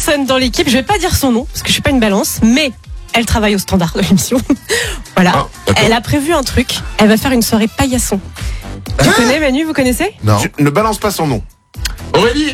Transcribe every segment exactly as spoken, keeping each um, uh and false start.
personne dans l'équipe, je vais pas dire son nom, parce que je suis pas une balance, mais elle travaille au standard de l'émission. Voilà. Ah, elle a prévu un truc. Elle va faire une soirée paillasson. Tu Ah connais Manu, vous connaissez? Non. Tu ne balance pas son nom. Aurélie,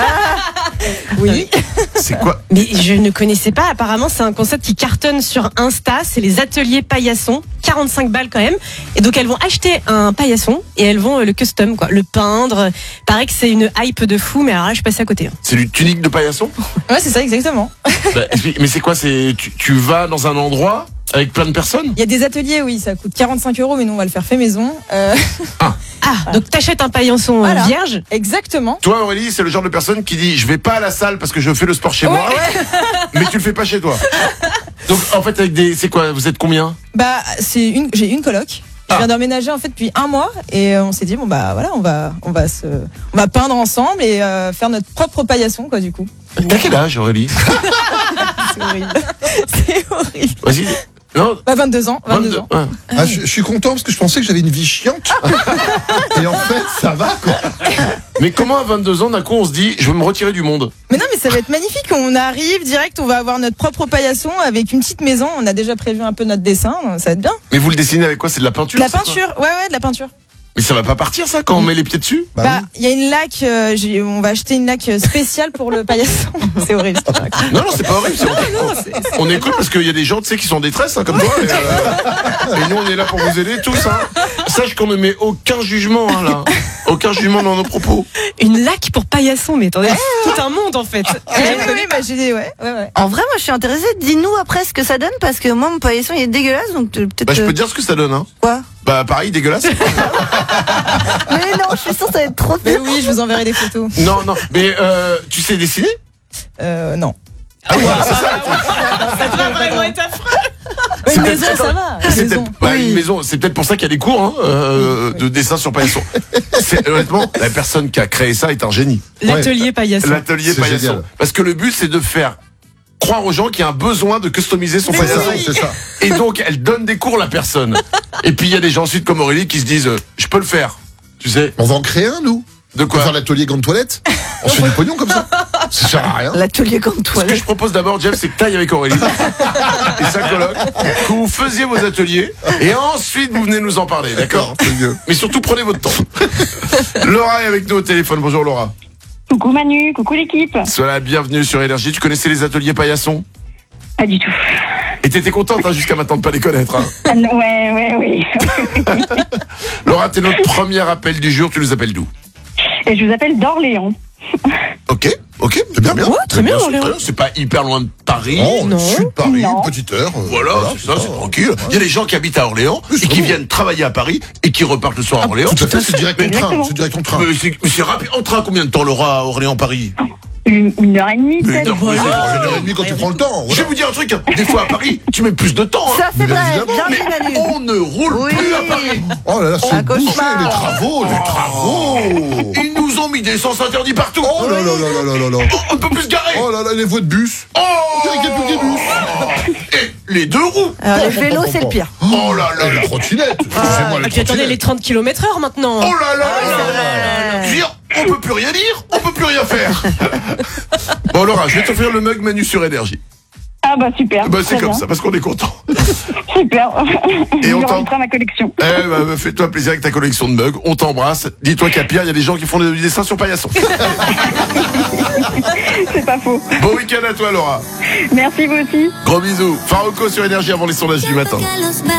Oui. c'est quoi? Mais je ne connaissais pas. Apparemment, c'est un concept qui cartonne sur Insta. C'est les ateliers paillasson. quarante-cinq balles quand même. Et donc, elles vont acheter un paillasson et elles vont euh, le custom, quoi. Le peindre. Paraît que c'est une hype de fou, mais alors là, je suis passée à côté. hein. C'est du tunique de paillasson? Ouais, c'est ça, exactement. Bah, explique- mais c'est quoi? C'est tu, tu vas dans un endroit avec plein de personnes? Il y a des ateliers, oui, ça coûte quarante-cinq euros, mais nous, on va le faire fait maison. Euh, Ah, donc t'achètes un paillasson euh, Voilà. vierge. exactement. Toi, Aurélie, c'est le genre de personne qui dit je vais pas à la salle parce que je fais le sport chez moi, mais tu le fais pas chez toi. Donc en fait, avec des, c'est quoi? Vous êtes combien? Bah, c'est une, j'ai une coloc. Je Ah. viens d'emménager en fait depuis un mois et euh, on s'est dit bon bah voilà, on va, on va se, on va peindre ensemble et euh, faire notre propre paillasson quoi du coup. T'as quel âge, Aurélie? C'est horrible. C'est horrible. Vas-y. Non. Bah vingt-deux ans, vingt-deux ans. Ouais. Ah, je, je suis content parce que je pensais que j'avais une vie chiante. Et en fait, ça va quoi. Mais comment à vingt-deux ans, d'un coup, on se dit je veux me retirer du monde? Mais non mais ça va être magnifique. On arrive direct, on va avoir notre propre paillasson avec une petite maison. On a déjà prévu un peu notre dessin, ça va être bien. Mais vous le dessinez avec quoi? C'est de la peinture? De la c'est quoi? peinture, ouais ouais, de la peinture. Mais ça va pas partir ça quand on met les pieds dessus? Bah, Bah, oui. il y a une laque, euh, j'ai- on va acheter une laque spéciale pour le paillasson. C'est horrible. c'est pas grave. Non, non, c'est pas horrible. c'est- On écoute parce qu'il y a des gens, tu sais, qui sont en détresse, hein, comme toi. Et, euh, et nous, on est là pour vous aider tous. Hein. Sache qu'on ne met aucun jugement, hein, là. Aucun jugement dans nos propos. Une laque pour paillasson, mais attendez, tout un monde en fait. Ouais, ouais, ouais, bah, j'ai des, ouais, ouais, ouais. En vrai, moi, je suis intéressée. Dis-nous après ce que ça donne, parce que moi, mon paillasson, il est dégueulasse, donc euh, peut-être. Bah, je peux euh, te dire ce que ça donne. Hein. Quoi? Bah, pareil, dégueulasse. Mais non, je suis sûre que ça va être trop Mais bien. oui, je vous enverrai des photos. Non, non. Mais euh, tu sais dessiner? Euh, non. Ah ouais, c'est ça. Ça doit vraiment être affreux. C'est Une peut-être- maison, ça va. C'est Une maison. peut-être bah, une maison. C'est peut-être pour ça qu'il y a des cours hein, euh, de dessin sur paillasson. C'est- Honnêtement, la personne qui a créé ça est un génie. L'atelier paillasson. L'atelier C'est paillasson. génial. Parce que le but, c'est de faire croire aux gens qu'il y a un besoin de customiser son C'est ça, paillasson. c'est ça. Et donc, elle donne des cours à la personne. Et puis, il y a des gens ensuite comme Aurélie qui se disent euh, je peux le faire. Tu sais, On va en créer un, nous. de On va faire quoi? l'atelier grande toilette. On se fait du pognon comme ça. Ça sert à rien. L'atelier grande Ce que toilette. je propose d'abord, Jeff, c'est que t'ailles avec Aurélie et sa coloc, que vous faisiez vos ateliers, et ensuite vous venez nous en parler, d'accord? C'est mieux. Mais surtout, prenez votre temps. Laura est avec nous au téléphone. Bonjour Laura. Coucou Manu, coucou l'équipe. Sois la bienvenue sur Énergie. Tu connaissais les ateliers paillasson? Pas du tout. Et t'étais contente hein, jusqu'à maintenant de pas les connaître. Hein. Ah non, ouais, ouais, oui. Laura, t'es notre premier appel du jour. Tu nous appelles d'où? Et je vous appelle d'Orléans. Ok, ok, c'est bien, bien. Ouais, très bien, c'est Orléans. très bien. C'est pas hyper loin de Paris. Oh, Non. sud de Paris, Non. une petite heure. euh, Voilà, c'est ça, c'est tranquille. Il y a des gens qui habitent à Orléans Oui, et c'est qui bon. viennent travailler à Paris et qui repartent le soir à Orléans. Tout à fait, c'est direct en train. Exactement. C'est direct en train. Mais c'est mais c'est rapide. En train, combien de temps, Laura, à Orléans-Paris? Une, une heure et demie, Mais peut-être. non, mais c'est- Une heure et demie quand tu prends le temps. Je vais Voilà. vous dire un truc, hein. Des fois à Paris, tu mets plus de temps. hein. Ça, c'est Mais vrai. évidemment. Bien Mais fait, Manu. on ne roule Oui. plus à Paris. Oh là là, Un c'est bouché, cauchemar. les travaux, les travaux. Ils nous ont mis des sens interdits partout. Oh là là là là là là là. On ne peut plus se garer. Oh là là, les voies de bus. Oh, On dirait qu'il n'y a plus que des bus. Et les deux roues. Alors, les vélos, c'est le pire. Oh là là Et là. les trottinettes. Excusez-moi, Ah, les puis attendez, les trottinettes. trente kilomètres heure maintenant. Oh là là là c'est là vrai. là là. Je veux dire, on peut plus rien dire, on peut plus rien faire. Bon Laura, je vais t'offrir le mug Manu sur Énergie. Ah bah super. Bah c'est très comme bien. ça, parce qu'on est content. Super. Et je on vais t'en- rentrer à ma collection. Eh bah, bah, fais-toi plaisir avec ta collection de mugs, on t'embrasse. Dis-toi qu'à Pierre, il y a des gens qui font des dessins sur paillasson. C'est pas faux. Bon week-end à toi Laura. Merci vous aussi. Gros bisous. Farouko sur Énergie avant les sondages du matin.